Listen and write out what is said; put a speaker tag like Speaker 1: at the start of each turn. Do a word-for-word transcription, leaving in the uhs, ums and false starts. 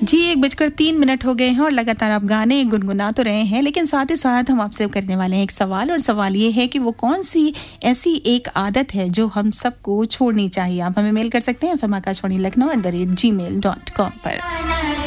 Speaker 1: जी, एक बजकर तीन मिनट हो गए हैं और लगातार आप गाने गुनगुना तो रहे हैं, लेकिन साथ ही साथ हम आपसे करने वाले हैं एक सवाल, और सवाल ये है कि वो कौन-सी ऐसी एक आदत है जो हम सबको छोड़नी चाहिए? आप हमें मेल कर सकते हैं F M Akashvani Lucknow at the rate ji mail dot com पर।